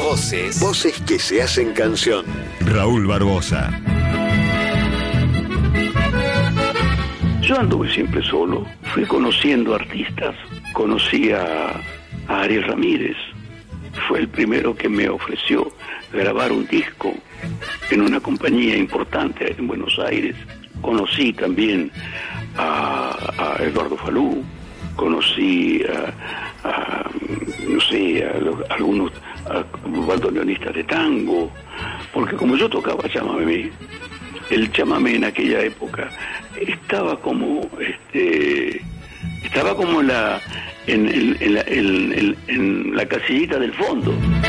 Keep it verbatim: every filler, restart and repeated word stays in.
Voces. Voces que se hacen canción. Raúl Barbosa. Yo anduve siempre solo, fui conociendo artistas, conocí a, a Ariel Ramírez, fue el primero que me ofreció grabar un disco en una compañía importante en Buenos Aires. Conocí también a, a Eduardo Falú, conocí a, a no sé, a, los, a algunos a bandoneonistas de tango, porque como yo tocaba chamamé, el chamamé en aquella época estaba como este estaba como en la en, en, en, la, en, en, en la casillita del fondo.